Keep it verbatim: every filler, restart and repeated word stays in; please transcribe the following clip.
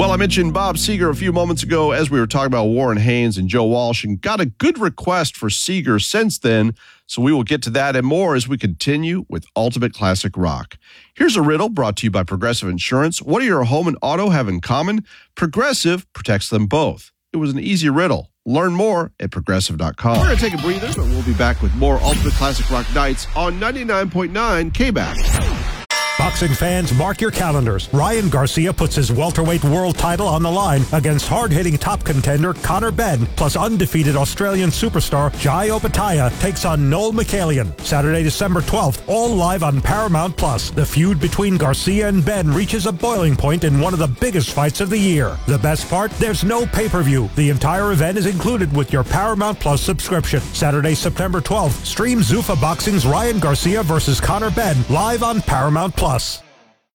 Well, I mentioned Bob Seger a few moments ago as we were talking about Warren Haynes and Joe Walsh, and got a good request for Seger since then, so we will get to that and more as we continue with Ultimate Classic Rock. Here's a riddle brought to you by Progressive Insurance. What do your home and auto have in common? Progressive protects them both. It was an easy riddle. Learn more at progressive dot com. We're going to take a breather, but we'll be back with more Ultimate Classic Rock Nights on ninety-nine point nine K B A C. Boxing fans, mark your calendars. Ryan Garcia puts his welterweight world title on the line against hard-hitting top contender Conor Benn, plus undefeated Australian superstar Jai Opetaia takes on Noel Mikhailian. Saturday, December twelfth, all live on Paramount Plus. The feud between Garcia and Benn reaches a boiling point in one of the biggest fights of the year. The best part? There's no pay-per-view. The entire event is included with your Paramount Plus subscription. Saturday, September twelfth, stream Zuffa Boxing's Ryan Garcia versus Conor Benn live on Paramount Plus.